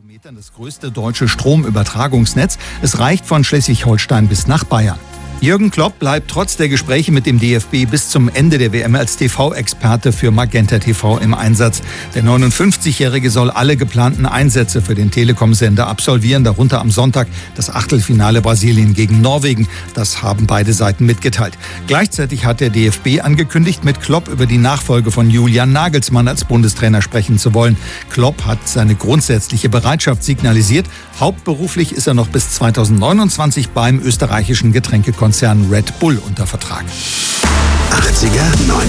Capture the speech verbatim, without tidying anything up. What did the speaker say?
Metern das größte deutsche Stromübertragungsnetz. Es reicht von Schleswig-Holstein bis nach Bayern. Jürgen Klopp bleibt trotz der Gespräche mit dem D F B bis zum Ende der W M als T V-Experte für Magenta T V im Einsatz. Der neunundfünfzigjährige soll alle geplanten Einsätze für den Telekom-Sender absolvieren, darunter am Sonntag das Achtelfinale Brasilien gegen Norwegen. Das haben beide Seiten mitgeteilt. Gleichzeitig hat der D F B angekündigt, mit Klopp über die Nachfolge von Julian Nagelsmann als Bundestrainer sprechen zu wollen. Klopp hat seine grundsätzliche Bereitschaft signalisiert. Hauptberuflich ist er noch bis zweitausendneunundzwanzig beim österreichischen Getränkekonzern Red Bull unter Vertrag. achtziger, neunziger